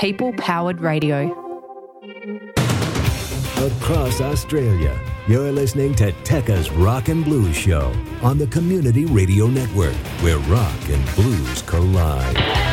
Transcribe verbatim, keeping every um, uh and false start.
people-powered radio. Across Australia, you're listening to Tekka's Rock and Blues Show on the Community Radio Network, where rock and blues collide.